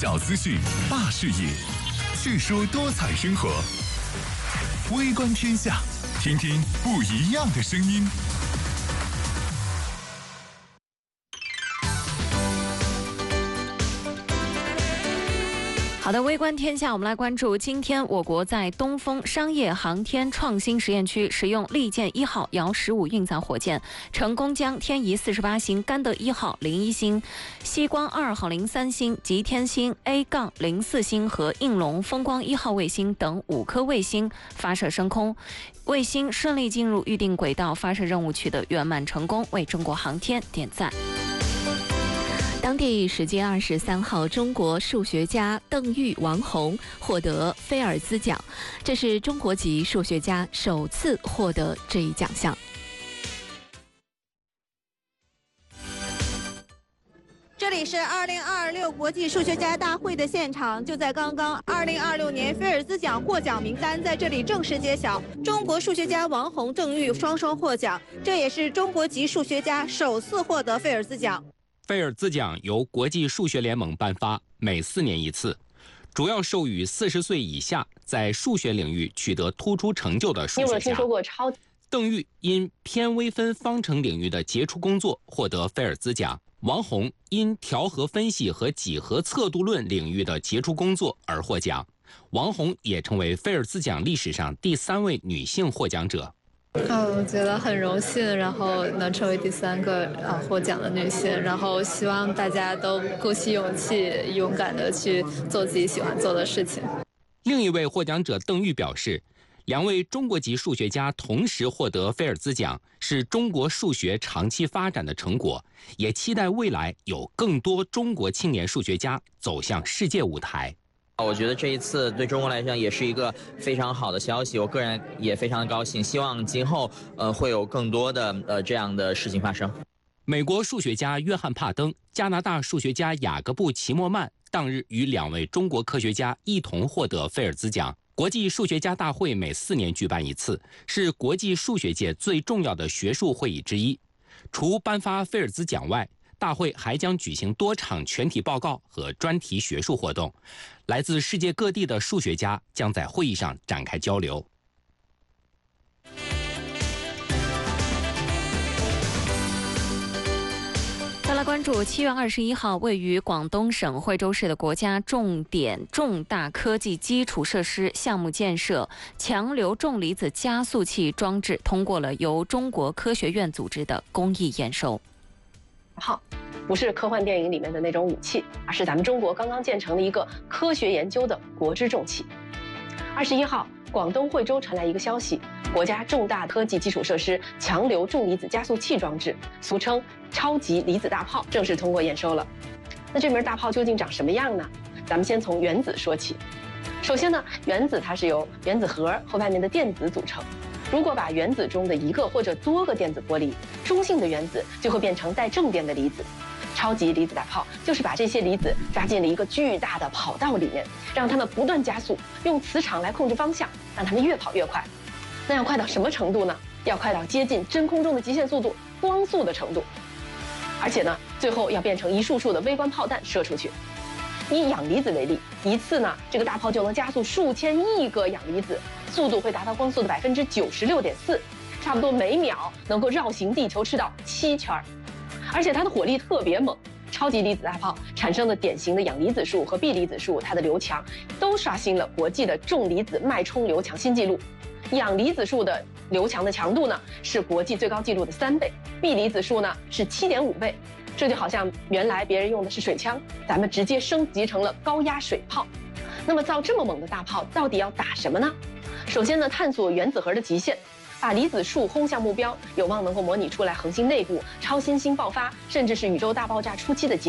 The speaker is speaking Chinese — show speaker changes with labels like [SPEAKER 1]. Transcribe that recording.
[SPEAKER 1] 小资讯，大视野，细说多彩生活。微观天下，听听不一样的声音。
[SPEAKER 2] 好的，微观天下，我们来关注今天我国在东风商业航天创新实验区使用利剑1号遥15运载火箭，成功将天仪48星、甘德1号01星、西光2号03星、吉天星 A-04星和应龙风光1号卫星等5颗卫星发射升空，卫星顺利进入预定轨道，发射任务取得圆满成功，为中国航天点赞。
[SPEAKER 3] 当地时间23号，中国数学家邓玉、王宏获得菲尔兹奖，这是中国籍数学家首次获得这一奖项。
[SPEAKER 4] 这里是2026国际数学家大会的现场，就在刚刚，2026年菲尔兹奖获奖名单在这里正式揭晓，中国数学家王宏、邓玉双双获奖，这也是中国籍数学家首次获得菲尔兹奖。
[SPEAKER 5] 菲尔兹奖由国际数学联盟颁发，每4年一次，主要授予40岁以下在数学领域取得突出成就的数学家。
[SPEAKER 6] 你有没有听说过
[SPEAKER 5] 邓玉因偏微分方程领域的杰出工作获得菲尔兹奖，王宏因调和分析和几何测度论领域的杰出工作而获奖。王宏也成为菲尔兹奖历史上第3位女性获奖者。
[SPEAKER 7] 我觉得很荣幸，然后能成为第3个获奖的女性，然后希望大家都鼓起勇气，勇敢的去做自己喜欢做的事情。
[SPEAKER 5] 另一位获奖者邓玉表示，2位中国籍数学家同时获得菲尔兹奖，是中国数学长期发展的成果，也期待未来有更多中国青年数学家走向世界舞台。
[SPEAKER 8] 我觉得这一次对中国来讲也是一个非常好的消息，我个人也非常的高兴，希望今后会有更多的这样的事情发生。
[SPEAKER 5] 美国数学家约翰·帕登、加拿大数学家雅各布·齐默曼当日与2位中国科学家一同获得菲尔兹奖。国际数学家大会每4年举办一次，是国际数学界最重要的学术会议之一。除颁发菲尔兹奖外，大会还将举行多场全体报告和专题学术活动，来自世界各地的数学家将在会议上展开交流。
[SPEAKER 2] 再来关注7月21号，位于广东省惠州市的国家重点重大科技基础设施项目建设强流重离子加速器装置通过了由中国科学院组织的公益验收。
[SPEAKER 6] 炮不是科幻电影里面的那种武器，而是咱们中国刚刚建成的一个科学研究的国之重器。21号，广东惠州传来一个消息，国家重大科技基础设施强流重离子加速器装置，俗称超级离子大炮，正式通过验收了。那这门大炮究竟长什么样呢？咱们先从原子说起。首先呢，原子它是由原子核和外面的电子组成。如果把原子中的一个或者多个电子剥离，中性的原子就会变成带正电的离子。超级离子大炮就是把这些离子抓进了一个巨大的跑道里面，让它们不断加速，用磁场来控制方向，让它们越跑越快。那要快到什么程度呢？要快到接近真空中的极限速度光速的程度。而且呢，最后要变成一束束的微观炮弹射出去。以氧离子为例，一次呢，这个大炮就能加速数千亿个氧离子，速度会达到光速的96.4%，差不多每秒能够绕行地球赤道7圈。而且它的火力特别猛，超级离子大炮产生的典型的氧离子束和铋离子束，它的流强都刷新了国际的重离子脉冲流强新纪录。氧离子束的流强的强度呢是国际最高纪录的3倍，铋离子束呢是7.5倍。这就好像原来别人用的是水枪，咱们直接升级成了高压水炮。那么造这么猛的大炮到底要打什么呢？首先呢，探索原子核的极限，把离子束轰向目标，有望能够模拟出来恒星内部、超新星爆发，甚至是宇宙大爆炸初期的极